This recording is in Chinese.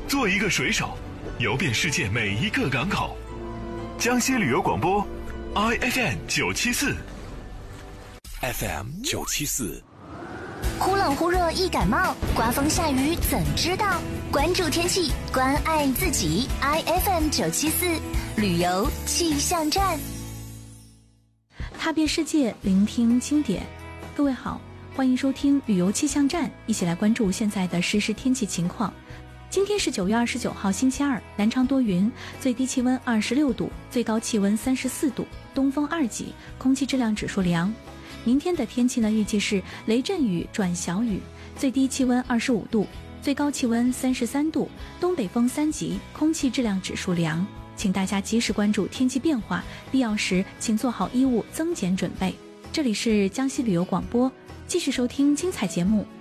做一个水手，游遍世界每一个港口。江西旅游广播 ，IFM 974。 FM 974。 忽冷忽热易感冒，刮风下雨怎知道？关注天气，关爱自己。IFM 974旅游气象站， 踏遍世界，聆听经典。各位好，欢迎收听旅游气象站，一起来关注现在的实时天气情况。今天是9月29号星期二，南昌多云，最低气温26度，最高气温34度，东风2级，空气质量指数良。明天的天气呢，预计是雷阵雨转小雨，最低气温25度，最高气温33度，东北风3级，空气质量指数良。请大家及时关注天气变化，必要时请做好衣物增减准备。这里是江西旅游广播，继续收听精彩节目，